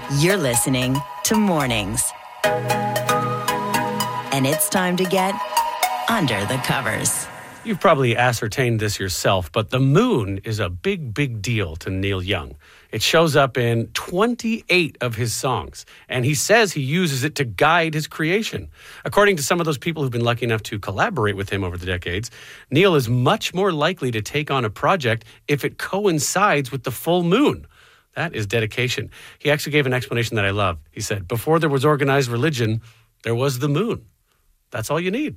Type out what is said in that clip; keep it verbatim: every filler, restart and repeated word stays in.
You're listening to Mornings. And it's time to get under the covers. You've probably ascertained this yourself, but the moon is a big, big deal to Neil Young. It shows up in twenty-eight of his songs, and he says he uses it to guide his creation. According to some of those people who've been lucky enough to collaborate with him over the decades, Neil is much more likely to take on a project if it coincides with the full moon. That is dedication. He actually gave an explanation that I love. He said, before there was organized religion, there was the moon. That's all you need.